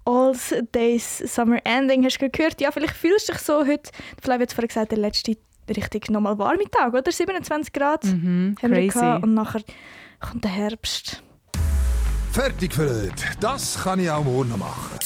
All Days Summer Ending. Hast du gehört? Ja, vielleicht fühlst du dich so heute. Flavia hat vorhin gesagt, der letzte richtig nochmal warme Tag, oder? 27 Grad haben wir gehabt. Und nachher kommt der Herbst. Fertig für heute. Das kann ich auch morgen noch machen.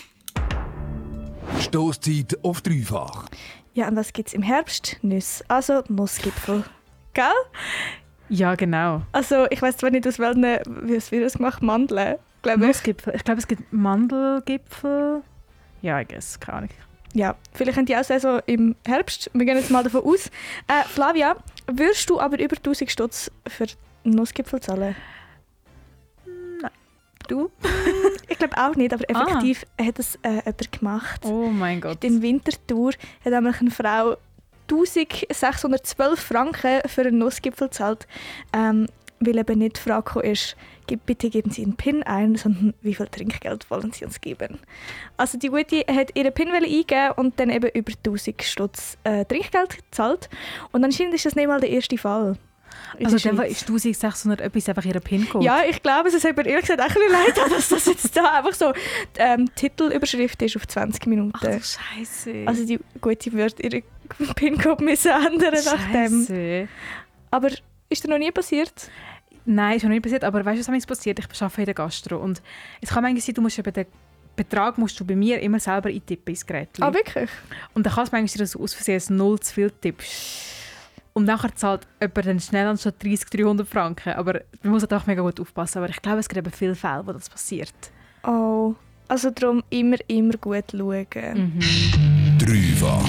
Stoßzeit auf dreifach. Ja, und was gibt es im Herbst? Nüsse, also Nussgipfel. Gell? Ja, genau. Also ich weiss zwar nicht, aus welchen, wie es wird gemacht, Mandeln, glaube ich. Nussgipfel. Ich glaube, es gibt Mandelgipfel. Ja, ich guess, keine Ahnung. Ja, vielleicht haben die auch so im Herbst. Wir gehen jetzt mal davon aus. Flavia, würdest du aber über 1000 Stutz für Nussgipfel zahlen? Nein. Du? Ich glaube auch nicht, aber effektiv hat es jemand gemacht. Oh mein Gott. In Winterthur hat nämlich eine Frau 1612 Franken für einen Nussgipfel gezahlt, weil eben nicht die Frage gekommen ist, bitte geben Sie Ihren PIN ein, sondern wie viel Trinkgeld wollen Sie uns geben. Also die Gute hat ihren PIN eingegeben und dann eben über 1000 Stutz Trinkgeld gezahlt. Und anscheinend ist das nicht mal der erste Fall. Also dann ist 1600 etwas einfach ihre PIN-Code? Ja, ich glaube, es hat mir ehrlich gesagt auch ein bisschen leid, dass das jetzt da einfach so Titelüberschrift ist auf 20 Minuten. Ach du Scheisse. Also die Gute wird ihre PIN-Code ändern nach dem. Aber ist dir noch nie passiert? Nein, ist noch nie passiert, aber weißt du, was passiert? Ich arbeite in der Gastro und es kann manchmal sein, du musst eben den Betrag musst du bei mir immer selber eintippen ins Gerät. Ah, wirklich? Und dann kann es manchmal sein, dass du aus Versehen 0 zu viel tippst. Und nachher zahlt jemand dann schnell anstatt 30-300 Franken. Aber man muss auch mega gut aufpassen. Aber ich glaube, es gibt eben viele Fälle, wo das passiert. Oh, also darum immer gut schauen. Dreifach.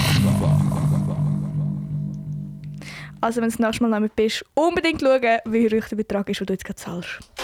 Also wenn du das nächste Mal damit bist, unbedingt schauen, wie hoch der Betrag ist, den du jetzt gerade zahlst.